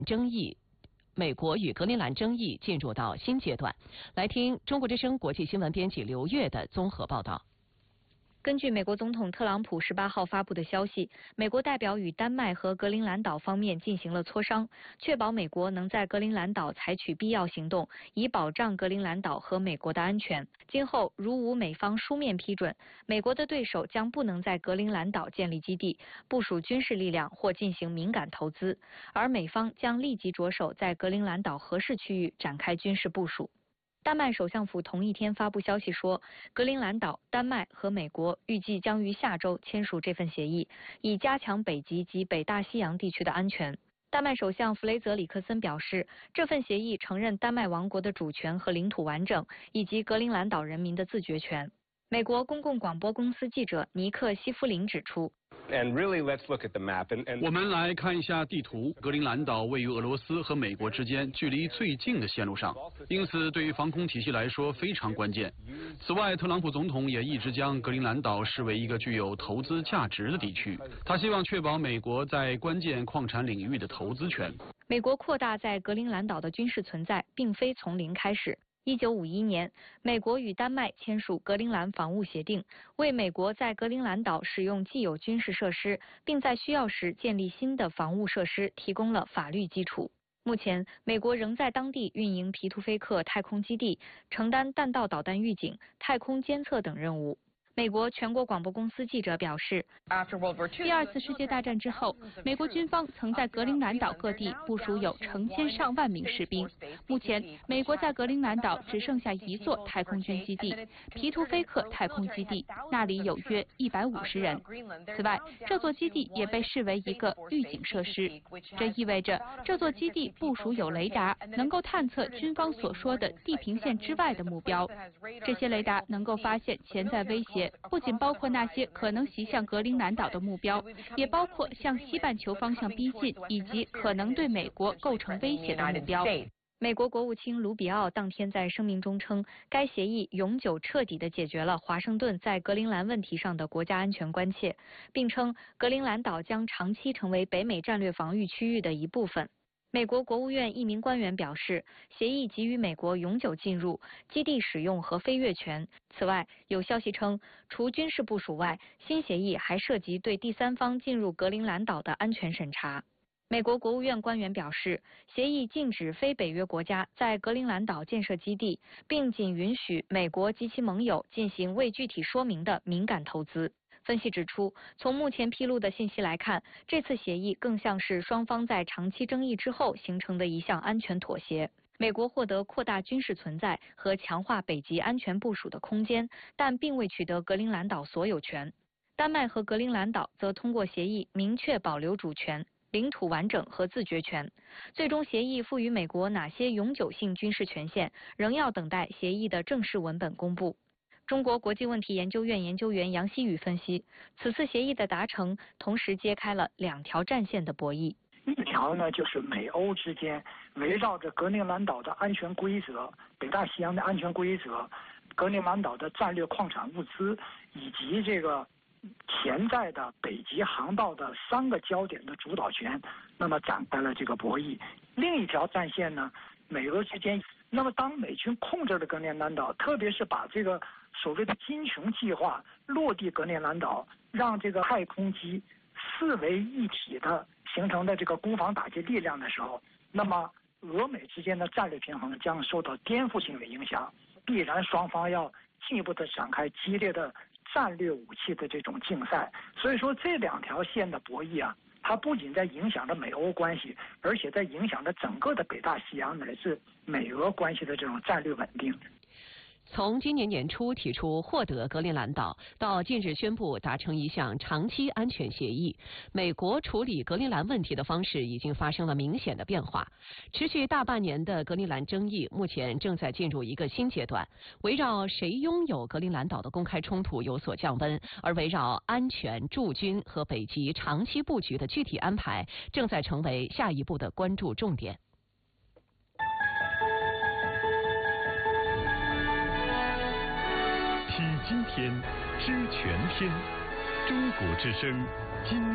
争议。美国与格陵兰争议进入到新阶段。来听中国之声国际新闻编辑刘月的综合报道。 根据美国总统特朗普18号发布的消息，美国代表与丹麦和格陵兰岛方面进行了磋商，确保美国能在格陵兰岛采取必要行动，以保障格陵兰岛和美国的安全。今后如无美方书面批准，美国的对手将不能在格陵兰岛建立基地、部署军事力量或进行敏感投资，而美方将立即着手在格陵兰岛合适区域展开军事部署。丹麦首相府同一天发布消息说，格陵兰岛、丹麦和美国预计将于下周签署这份协议，以加强北极及北大西洋地区的安全。丹麦首相弗雷泽里克森表示，这份协议承认丹麦王国的主权和领土完整，以及格陵兰岛人民的自决权。美国公共广播公司记者尼克·西夫林指出， 我们来看一下地图，格陵兰岛位于俄罗斯和美国之间距离最近的线路上，因此对于防空体系来说非常关键。此外，特朗普总统也一直将格陵兰岛视为一个具有投资价值的地区，他希望确保美国在关键矿产领域的投资权。 美国扩大在格陵兰岛的军事存在，并非从零开始。1951年，美国与丹麦签署格陵兰防务协定，为美国在格陵兰岛使用既有军事设施，并在需要时建立新的防务设施提供了法律基础。目前，美国仍在当地运营皮图菲克太空基地，承担弹道导弹预警、太空监测等任务。美国全国广播公司记者表示， 第二次世界大战之后，美国军方曾在格陵兰岛各地部署有成千上万名士兵。目前，美国在格陵兰岛只剩下一座太空军基地——皮图菲克太空基地，那里有约150人。此外，这座基地也被视为一个预警设施，这意味着这座基地部署有雷达，能够探测军方所说的地平线之外的目标。这些雷达能够发现潜在威胁，不仅包括那些可能袭向格陵兰岛的目标，也包括向西半球方向逼近以及可能对美国构成威胁的目标。 美国国务卿卢比奥当天在声明中称，该协议永久彻底地解决了华盛顿在格陵兰问题上的国家安全关切，并称格陵兰岛将长期成为北美战略防御区域的一部分。美国国务院一名官员表示，协议给予美国永久进入、基地使用和飞越权。此外，有消息称，除军事部署外，新协议还涉及对第三方进入格陵兰岛的安全审查。美国国务院官员表示，协议禁止非北约国家在格陵兰岛建设基地，并仅允许美国及其盟友进行未具体说明的敏感投资。分析指出，从目前披露的信息来看，这次协议更像是双方在长期争议之后形成的一项安全妥协。美国获得扩大军事存在和强化北极安全部署的空间，但并未取得格陵兰岛所有权。丹麦和格陵兰岛则通过协议明确保留主权、领土完整和自决权。最终协议赋予美国哪些永久性军事权限，仍要等待协议的正式文本公布。中国国际问题研究院研究员杨希宇分析，此次协议的达成，同时揭开了两条战线的博弈。 一条呢，就是美欧之间围绕着格陵兰岛的安全规则、北大西洋的安全规则、格陵兰岛的战略矿产物资以及这个潜在的北极航道的3个焦点的主导权，那么展开了这个博弈。另一条战线呢，美俄之间，那么当美军控制了格陵兰岛，特别是把这个所谓的金琼计划落地格陵兰岛，让这个太空机4为一体的形成的这个攻防打击力量的时候，那么俄美之间的战略平衡将受到颠覆性的影响，必然双方要进一步的展开激烈的战略武器的这种竞赛。所以说这两条线的博弈啊，它不仅在影响着美欧关系，而且在影响着整个的北大西洋乃至美俄关系的这种战略稳定。 从今年年初提出获得格陵兰岛，到近日宣布达成一项长期安全协议，美国处理格陵兰问题的方式已经发生了明显的变化。持续大半年的格陵兰争议，目前正在进入一个新阶段。围绕谁拥有格陵兰岛的公开冲突有所降温，而围绕安全驻军和北极长期布局的具体安排，正在成为下一步的关注重点。 今天知全天，中国之声今。